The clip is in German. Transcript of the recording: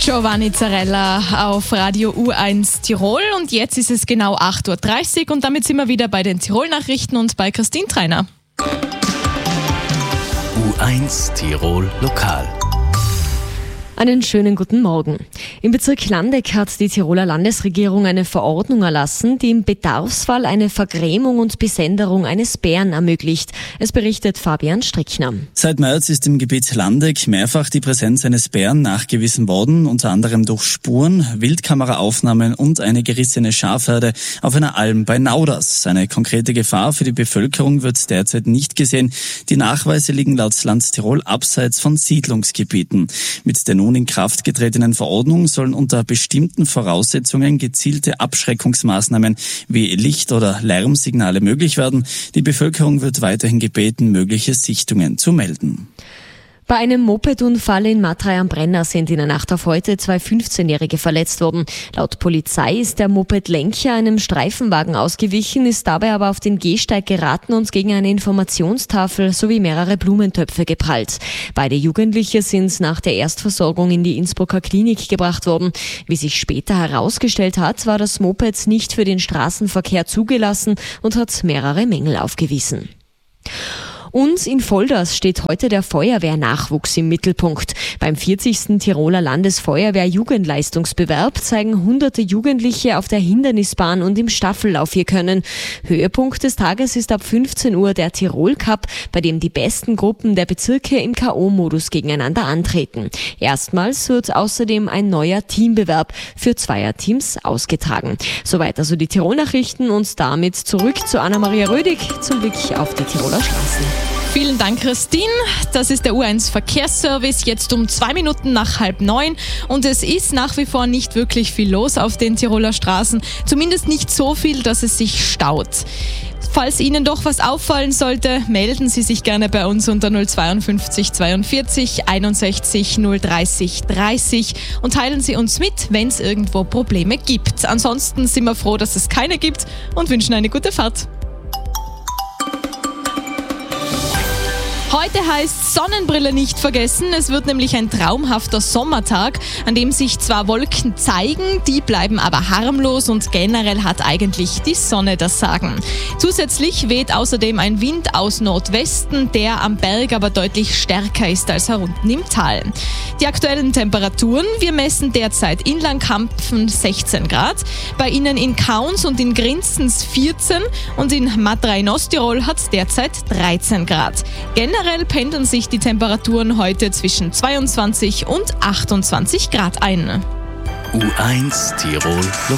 Giovanni Zarella auf Radio U1 Tirol und jetzt ist es genau 8.30 Uhr und damit sind wir wieder bei den Tirol-Nachrichten und bei Christine Treiner. U1 Tirol Lokal. Einen schönen guten Morgen. Im Bezirk Landeck hat die Tiroler Landesregierung eine Verordnung erlassen, die im Bedarfsfall eine Vergrämung und Besenderung eines Bären ermöglicht. Es berichtet Fabian Strickner. Seit März ist im Gebiet Landeck mehrfach die Präsenz eines Bären nachgewiesen worden, unter anderem durch Spuren, Wildkameraaufnahmen und eine gerissene Schafherde auf einer Alm bei Nauders. Eine konkrete Gefahr für die Bevölkerung wird derzeit nicht gesehen. Die Nachweise liegen laut Land Tirol abseits von Siedlungsgebieten. Mit der nun in Kraft getretenen Verordnung sollen unter bestimmten Voraussetzungen gezielte Abschreckungsmaßnahmen wie Licht- oder Lärmsignale möglich werden. Die Bevölkerung wird weiterhin gebeten, mögliche Sichtungen zu melden. Bei einem Mopedunfall in Matrei am Brenner sind in der Nacht auf heute 2 15-Jährige verletzt worden. Laut Polizei ist der Mopedlenker einem Streifenwagen ausgewichen, ist dabei aber auf den Gehsteig geraten und gegen eine Informationstafel sowie mehrere Blumentöpfe geprallt. Beide Jugendliche sind nach der Erstversorgung in die Innsbrucker Klinik gebracht worden. Wie sich später herausgestellt hat, war das Moped nicht für den Straßenverkehr zugelassen und hat mehrere Mängel aufgewiesen. Und in Volders steht heute der Feuerwehrnachwuchs im Mittelpunkt. Beim 40. Tiroler Landesfeuerwehr-Jugendleistungsbewerb zeigen hunderte Jugendliche auf der Hindernisbahn und im Staffellauf ihr Können. Höhepunkt des Tages ist ab 15 Uhr der Tirol Cup, bei dem die besten Gruppen der Bezirke im K.O.-Modus gegeneinander antreten. Erstmals wird außerdem ein neuer Teambewerb für Zweierteams ausgetragen. Soweit also die Tirol-Nachrichten und damit zurück zu Anna-Maria Rödig zum Blick auf die Tiroler Straßen. Vielen Dank, Christine. Das ist der U1 Verkehrsservice, jetzt um 2 Minuten nach 8:30 und es ist nach wie vor nicht wirklich viel los auf den Tiroler Straßen, zumindest nicht so viel, dass es sich staut. Falls Ihnen doch was auffallen sollte, melden Sie sich gerne bei uns unter 052 42 61 030 30 und teilen Sie uns mit, wenn es irgendwo Probleme gibt. Ansonsten sind wir froh, dass es keine gibt und wünschen eine gute Fahrt. Heute heißt Sonnenbrille nicht vergessen. Es wird nämlich ein traumhafter Sommertag, an dem sich zwar Wolken zeigen, die bleiben aber harmlos und generell hat eigentlich die Sonne das Sagen. Zusätzlich weht außerdem ein Wind aus Nordwesten, der am Berg aber deutlich stärker ist als herunten im Tal. Die aktuellen Temperaturen, wir messen derzeit in Langkampfen 16 Grad, bei Ihnen in Kauns und in Grinzens 14 und in Matrei in Osttirol hat es derzeit 13 Grad. Generell pendeln sich die Temperaturen heute zwischen 22 und 28 Grad ein. U1 Tirol Lokal.